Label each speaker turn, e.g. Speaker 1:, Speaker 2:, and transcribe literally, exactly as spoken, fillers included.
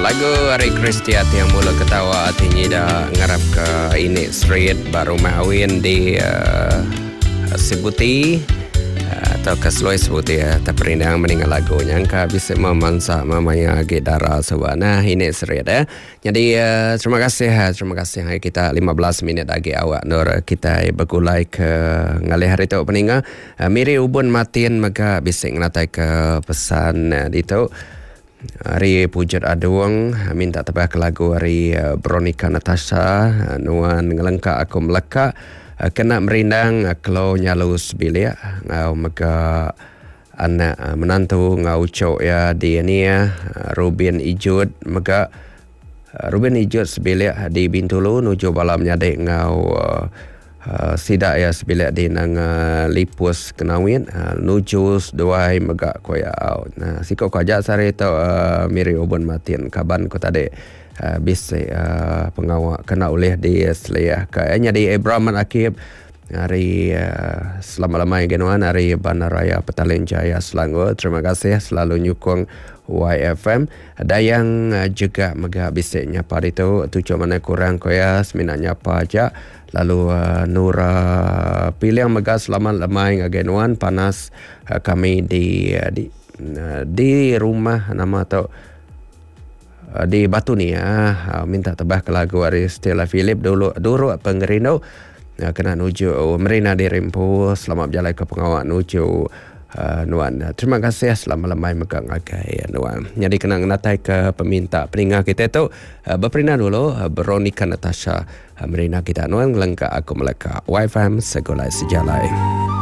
Speaker 1: lagu Ari Kristiat yang mula ketawa artinya dah ngarap ke ini street baru mawin di uh, Sebuti uh, atau ke Seloi Sebuti ya. Tapi yang meninggal lagunya angka bisa memansa mamanya gidara sebab nah ini street ya. Jadi uh, terima kasih uh, terima kasih hari kita lima belas minit lagi awak nur kita bergulai ke ngalih hari tu peninggal uh, miri ubun matin maka bisa ngatai ke pesan uh, di tu Hari pujat aduang minta tebak ke lagu hari uh, Veronica Natasha uh, nuan ngelengka aku meleka uh, kena merindang uh, kalau nyalus bilik ngau mega anak uh, menantu ngau cok ya dia ni uh, Ruben Ijud mega uh, Ruben Ijud sebilik di Bintulu nuju balam nyadek ngau uh, Uh, sidak ya sebilik di nang uh, lipus kenawin uh, nujus doai megak koya out. Nah siko ko ajak sare to uh, miri ubun matin kaban ko tadi uh, bisa uh, pengawak kena oleh di Selaya kayaknya di Abraham Akib hari uh, selama-lama genuan hari Bandaraya Petaling Jaya Selangor. Terima kasih selalu nyukung Y F M. Ada yang uh, juga mega bisa nyapa itu tu cuma mana kurang koya semina nyapa aja. Lalu uh, Nura pilih yang mega selamat lemai ngagenuan panas uh, kami di uh, di uh, di rumah nama atau uh, di Batu ni ya. Uh, minta tebah ke lagu dari Stella Philip dulu dulu pengerino uh, kena nuju merina di Rimpu. Selamat berjalan ke pengawak nuju Uh, Nuan, terima kasih selama lemai megang agai Nuan. Jadi kena natai ke peminta peningat kita tu uh, berperindah dulu uh, Veronica Natasha uh, merina kita Nuan lengkap aku meleka Y F M segolai sejalai.